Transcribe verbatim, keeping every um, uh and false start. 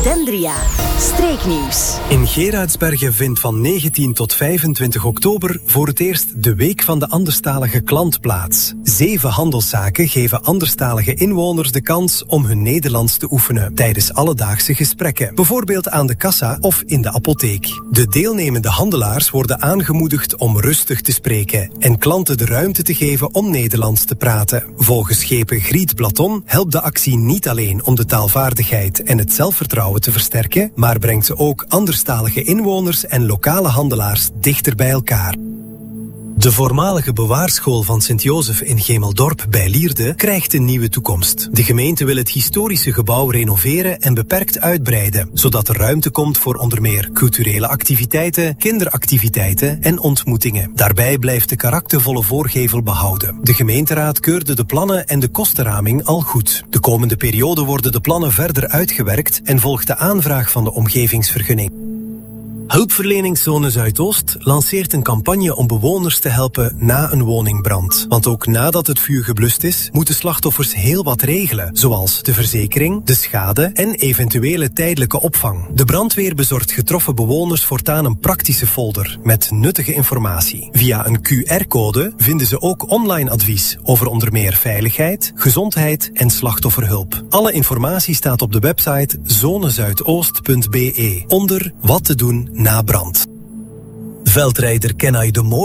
Dendria. Streeknieuws. In Gerardsbergen vindt van negentien tot vijfentwintig oktober voor het eerst de Week van de Anderstalige Klant plaats. Zeven handelszaken geven anderstalige inwoners de kans om hun Nederlands te oefenen tijdens alledaagse gesprekken. Bijvoorbeeld aan de kassa of in de apotheek. De deelnemende handelaars worden aangemoedigd om rustig te spreken en klanten de ruimte te geven om Nederlands te praten. Volgens schepen Griet Platon helpt de actie niet alleen om de taalvaardigheid en het zelfvertrouwen te versterken, maar brengt ze ook anderstalige inwoners en lokale handelaars dichter bij elkaar. De voormalige bewaarschool van Sint-Jozef in Gemeldorp bij Lierde krijgt een nieuwe toekomst. De gemeente wil het historische gebouw renoveren en beperkt uitbreiden, zodat er ruimte komt voor onder meer culturele activiteiten, kinderactiviteiten en ontmoetingen. Daarbij blijft de karaktervolle voorgevel behouden. De gemeenteraad keurde de plannen en de kostenraming al goed. De komende periode worden de plannen verder uitgewerkt en volgt de aanvraag van de omgevingsvergunning. Hulpverleningszone Zuidoost lanceert een campagne om bewoners te helpen na een woningbrand. Want ook nadat het vuur geblust is, moeten slachtoffers heel wat regelen, zoals de verzekering, de schade en eventuele tijdelijke opvang. De brandweer bezorgt getroffen bewoners voortaan een praktische folder met nuttige informatie. Via een Q R-code vinden ze ook online advies over onder meer veiligheid, gezondheid en slachtofferhulp. Alle informatie staat op de website zonezuidoost punt b e onder wat te doen na brand. Veldrijder Kenai de Moor